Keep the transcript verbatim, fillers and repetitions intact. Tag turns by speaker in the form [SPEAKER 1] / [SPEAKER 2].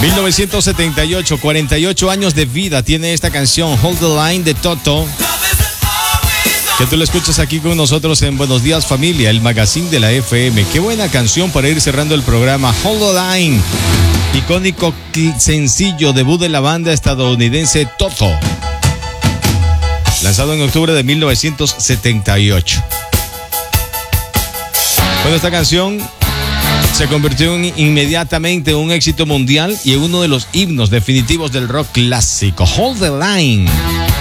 [SPEAKER 1] mil novecientos setenta y ocho, cuarenta y ocho años de vida tiene esta canción, Hold the Line, de Toto, que tú la escuchas aquí con nosotros en Buenos Días Familia, el magazine de la F M. Qué buena canción para ir cerrando el programa, Hold the Line, icónico sencillo debut de la banda estadounidense Toto, lanzado en octubre de mil novecientos setenta y ocho. Bueno, esta canción se convirtió en, inmediatamente en un éxito mundial y en uno de los himnos definitivos del rock clásico. Hold the Line.